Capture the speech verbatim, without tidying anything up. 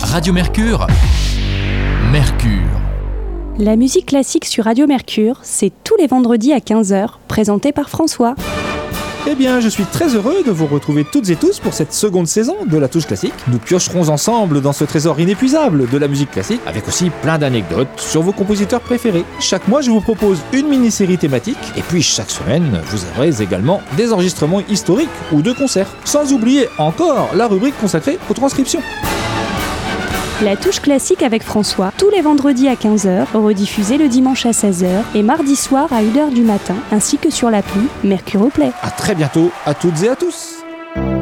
Radio Mercure. Mercure. La musique classique sur Radio Mercure, c'est tous les vendredis à quinze heures, présenté par François. Eh bien, je suis très heureux de vous retrouver toutes et tous pour cette seconde saison de La Touche Classique. Nous piocherons ensemble dans ce trésor inépuisable de la musique classique, avec aussi plein d'anecdotes sur vos compositeurs préférés. Chaque mois, je vous propose une mini-série thématique, et puis chaque semaine, vous aurez également des enregistrements historiques ou de concerts. Sans oublier encore la rubrique consacrée aux transcriptions. La Touche Classique avec François, tous les vendredis à quinze heures, rediffusé le dimanche à seize heures et mardi soir à une heure du matin, ainsi que sur l'appli Mercure Play. À très bientôt à toutes et à tous.